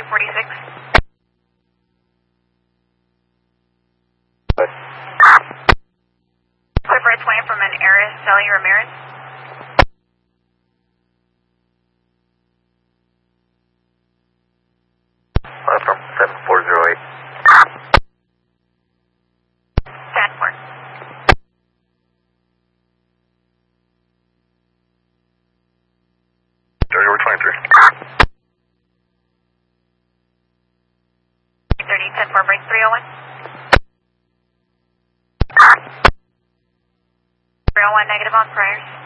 246. Clipper 20 from an Araceli Ramirez. From 7408. Stanford. Dirty over 23. 30, 10 4 break 301. 301 negative on priors.